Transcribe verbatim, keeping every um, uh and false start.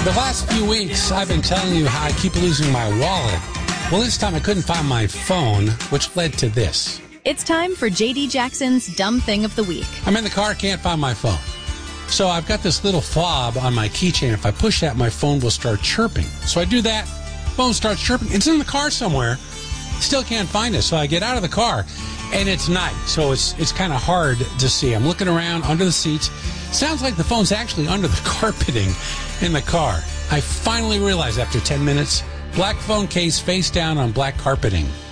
The last few weeks, I've been telling you how I keep losing my wallet. Well, this time I couldn't find my phone, which led to this. It's time for J D Jackson's Dumb Thing of the Week. I'm in the car, can't find my phone. So I've got this little fob on my keychain. If I push that, my phone will start chirping. So I do that, phone starts chirping. It's in the car somewhere. Still can't find it. So I get out of the car, and it's night. So it's it's kind of hard to see. I'm looking around under the seats. Sounds like the phone's actually under the carpeting in the car. I finally realized after ten minutes, black phone case face down on black carpeting.